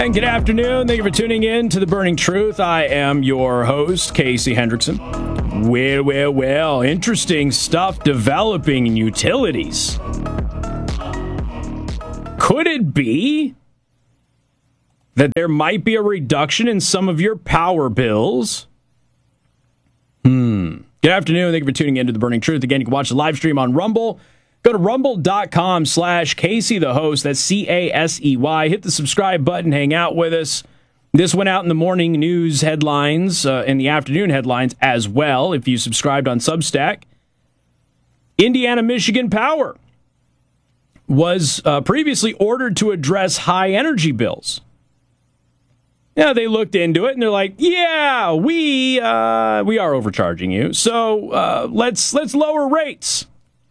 And good afternoon. Thank you for tuning in to The Burning Truth. I am your host, Casey Hendrickson. Well, interesting stuff developing in utilities. Could it be that there might be a reduction in some of your power bills? Good afternoon. Thank you for tuning in to The Burning Truth. Again, you can watch the live stream on Rumble. Go to rumble.com/Casey the host. That's CASEY. Hit the subscribe button. Hang out with us. This went out in the morning news headlines, in the afternoon headlines as well, if you subscribed on Substack. Indiana-Michigan Power was previously ordered to address high energy bills. Yeah, they looked into it and they're like, yeah, we are overcharging you. So let's lower rates.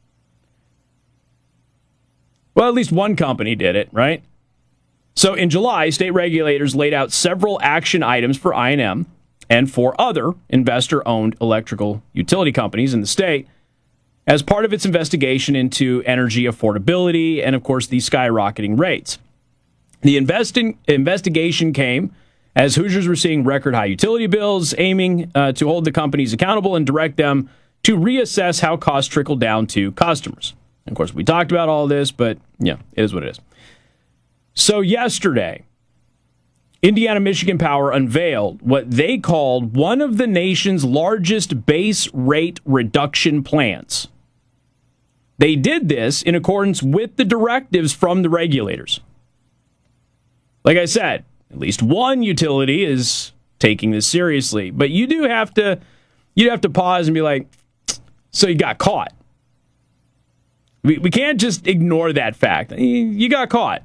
Well, at least one company did it, right? So in July, state regulators laid out several action items for I&M and for other investor-owned electrical utility companies in the state as part of its investigation into energy affordability and, of course, the skyrocketing rates. The investigation came as Hoosiers were seeing record-high utility bills, aiming to hold the companies accountable and direct them to reassess how costs trickle down to customers. Of course, we talked about all this, but yeah, it is what it is. So yesterday, Indiana-Michigan Power unveiled what they called one of the nation's largest base rate reduction plans. They did this in accordance with the directives from the regulators. Like I said, at least one utility is taking this seriously, but you'd have to pause and be like, so you got caught. We can't just ignore that fact. You got caught.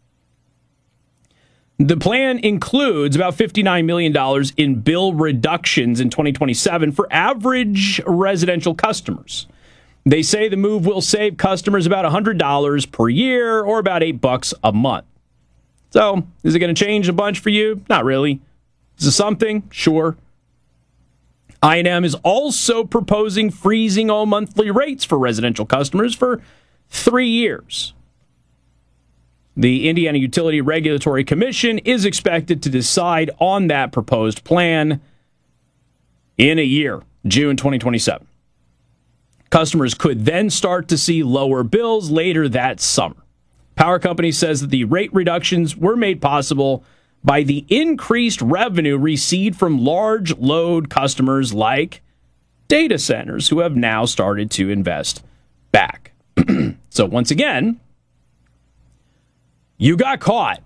The plan includes about $59 million in bill reductions in 2027 for average residential customers. They say the move will save customers about $100 per year or about $8 a month. So, is it going to change a bunch for you? Not really. Is it something? Sure. I&M is also proposing freezing all monthly rates for residential customers for 3 years. The Indiana Utility Regulatory Commission is expected to decide on that proposed plan in a year, June 2027. Customers could then start to see lower bills later that summer. Power company says that the rate reductions were made possible by the increased revenue received from large load customers like data centers who have now started to invest back. So once again, you got caught.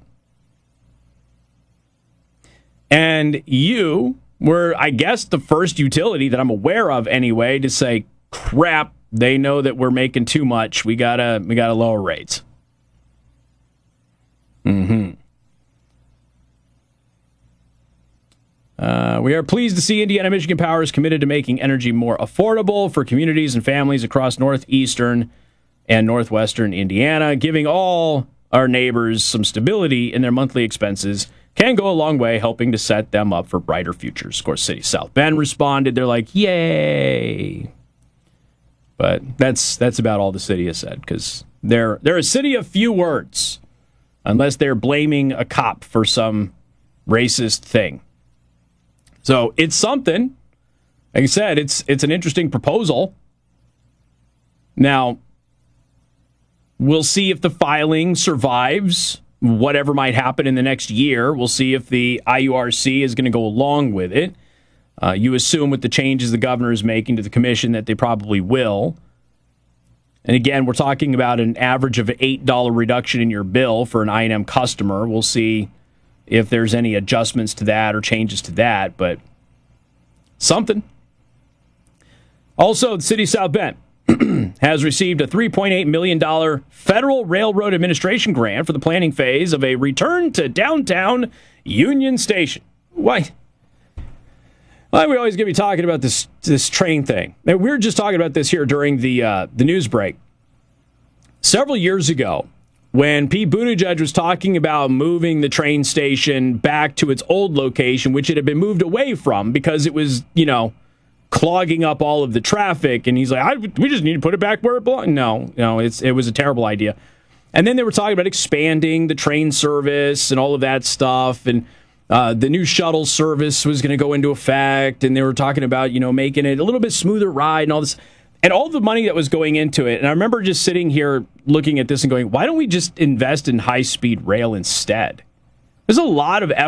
And you were, I guess, the first utility that I'm aware of anyway to say, crap, they know that we're making too much. We gotta lower rates. We are pleased to see Indiana-Michigan Power is committed to making energy more affordable for communities and families across northeastern and northwestern Indiana. Giving all our neighbors some stability in their monthly expenses can go a long way helping to set them up for brighter futures. Of course, City South Bend responded. They're like, yay. But that's about all the city has said, because they're a city of few words, unless they're blaming a cop for some racist thing. So it's something. Like I said, it's an interesting proposal. Now, we'll see if the filing survives whatever might happen in the next year. We'll see if the IURC is going to go along with it. You assume with the changes the governor is making to the commission that they probably will. And again, we're talking about an average of an $8 reduction in your bill for an I&M customer. We'll see if there's any adjustments to that or changes to that, but something. Also, the city of South Bend has received a $3.8 million Federal Railroad Administration grant for the planning phase of a return to downtown Union Station. Why? Why are we always going to be talking about this train thing? We were just talking about this here during the news break. Several years ago, when Pete Buttigieg was talking about moving the train station back to its old location, which it had been moved away from because it was, clogging up all of the traffic, and he's like, we just need to put it back where it belongs. No, it was a terrible idea. And then they were talking about expanding the train service and all of that stuff. And the new shuttle service was going to go into effect. And they were talking about, making it a little bit smoother ride and all this. And all the money that was going into it. And I remember just sitting here looking at this and going, why don't we just invest in high-speed rail instead? There's a lot of